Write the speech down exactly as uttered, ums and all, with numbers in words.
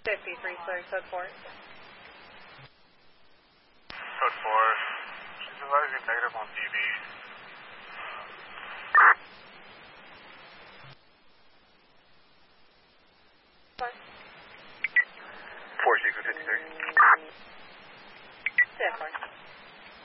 fifty-three, clear, code four. Code four, she's advising negative on T V.